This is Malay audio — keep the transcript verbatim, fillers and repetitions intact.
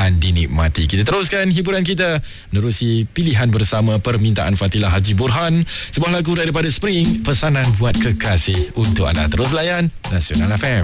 dan dinikmati. Kita teruskan hiburan kita menerusi pilihan bersama permintaan Fatilah Haji Burhan, sebuah lagu daripada Spring, pesanan buat kekasih untuk anda. Terus layan Nasional F M.